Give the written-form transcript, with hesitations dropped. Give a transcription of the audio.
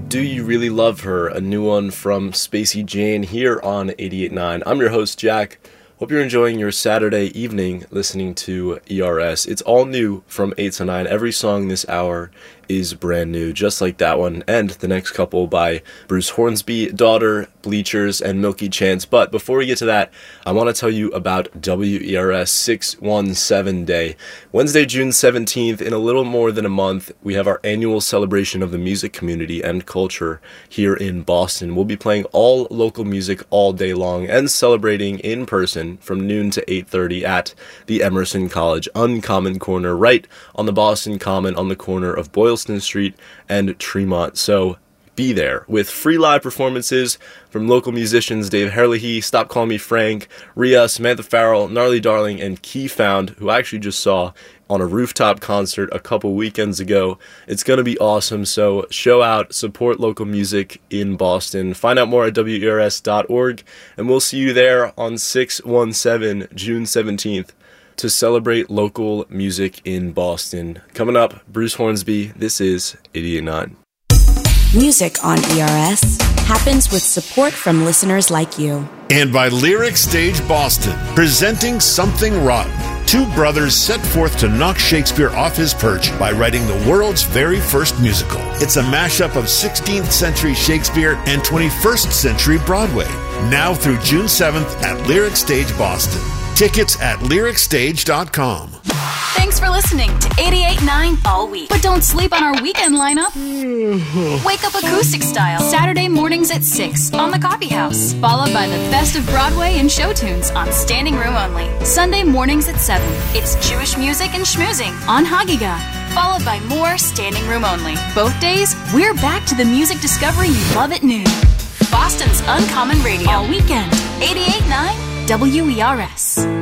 Do You Really Love Her? A new one from Spacey Jane here on 88.9. I'm your host, Jack. Hope you're enjoying your Saturday evening listening to ERS. It's all new from 8 to 9. Every song this hour is brand new, just like that one and the next couple by Bruce Hornsby, Daughter, Bleachers, and Milky Chance. But before we get to that, I want to tell you about WERS 617 Day. Wednesday, June 17th, in a little more than a month, we have our annual celebration of the music community and culture here in Boston. We'll be playing all local music all day long and celebrating in person from noon to 8:30 at the Emerson College Uncommon Corner, right on the Boston Common on the corner of Boylston Street and Tremont. So be there with free live performances from local musicians Dave Herlihy, Stop Calling Me Frank, Rhea, Samantha Farrell, Gnarly Darling, and Key Found, who I actually just saw on a rooftop concert a couple weekends ago. It's going to be awesome, so show out, support local music in Boston. Find out more at WERS.org, and we'll see you there on 617 June 17th. To celebrate local music in Boston. Coming up, Bruce Hornsby. This is 88.9. Music on ERS happens with support from listeners like you. And by Lyric Stage Boston, presenting Something Rotten. Two brothers set forth to knock Shakespeare off his perch by writing the world's very first musical. It's a mashup of 16th century Shakespeare and 21st century Broadway. Now through June 7th at Lyric Stage Boston. Tickets at lyricstage.com. Thanks for listening to 88.9 all week. But don't sleep on our weekend lineup. Wake up acoustic style. Saturday mornings at 6 on the Coffee House. Followed by the best of Broadway and show tunes on Standing Room Only. Sunday mornings at 7. It's Jewish music and schmoozing on Hagiga. Followed by more Standing Room Only. Both days, we're back to the music discovery you love at noon. Boston's Uncommon Radio. All weekend. 88.9 WERS.